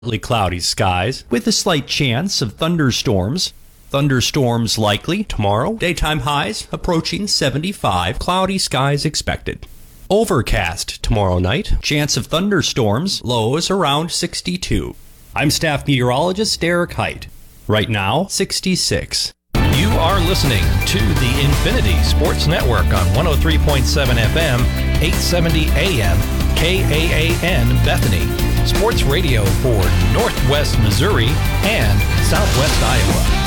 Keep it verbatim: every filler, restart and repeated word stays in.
Partly cloudy skies with a slight chance of thunderstorms. Thunderstorms likely tomorrow. Daytime highs approaching seventy-five. Cloudy skies expected. Overcast tomorrow night. Chance of thunderstorms. Lows around sixty-two. I'm staff meteorologist Derek Height. Right now, sixty-six. You are listening to the Infinity Sports Network on one oh three point seven F M, eight seventy A M, K A A N Bethany. Sports radio for Northwest Missouri and Southwest Iowa.